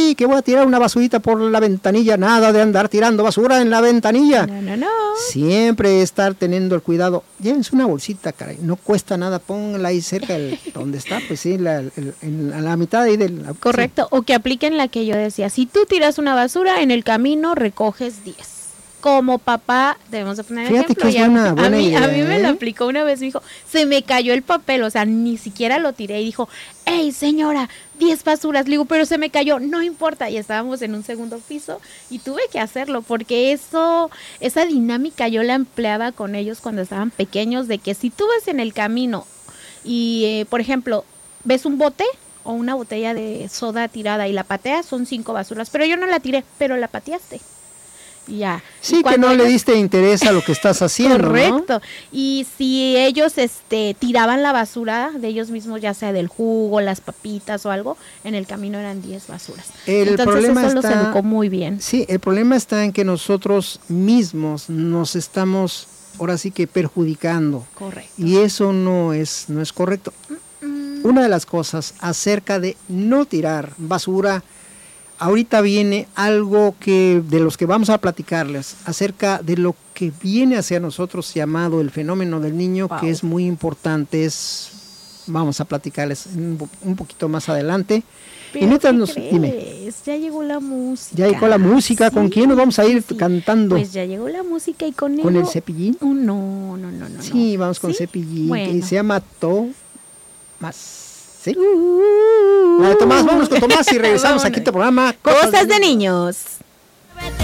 sí, que voy a tirar una basurita por la ventanilla, nada de andar tirando basura en la ventanilla. No. Siempre estar teniendo el cuidado. Llévense una bolsita, caray, no cuesta nada, póngala ahí cerca donde está, pues sí, a la mitad ahí del... Correcto, sí. o que apliquen la que yo decía, si tú tiras una basura, en el camino recoges 10. Como papá, debemos de poner Fíjate ejemplo. que es buena idea, a mí me lo aplicó una vez, me dijo, se me cayó el papel, o sea, ni siquiera lo tiré, y dijo, hey señora, 10 basuras, le digo, pero se me cayó, no importa, y estábamos en un segundo piso, y tuve que hacerlo, porque esa dinámica yo la empleaba con ellos cuando estaban pequeños, de que si tú ves en el camino, y por ejemplo, ves un bote, o una botella de soda tirada, y la pateas, son 5 basuras, pero yo no la tiré, pero la pateaste. Ya. Sí, que no le diste interés a lo que estás haciendo. Correcto. ¿No? Y si ellos tiraban la basura de ellos mismos, ya sea del jugo, las papitas o algo, en el camino eran 10 basuras. Entonces eso los educó muy bien. Sí, el problema está en que nosotros mismos nos estamos ahora sí que perjudicando. Correcto. Y eso no es correcto. Una de las cosas acerca de no tirar basura, ahorita viene algo de los que vamos a platicarles, acerca de lo que viene hacia nosotros llamado el fenómeno del niño, que es muy importante, vamos a platicarles un poquito más adelante. Pero y mientras dime. Ya llegó la música. Ya llegó la música, ¿con quién nos vamos a ir cantando? Pues ya llegó la música y con el Cepillín. No. Sí, vamos con Cepillín, bueno. Que se llama Tomás. ¿Sí? La de Tomás, vámonos con Tomás y regresamos aquí a tu programa Cosas de niños.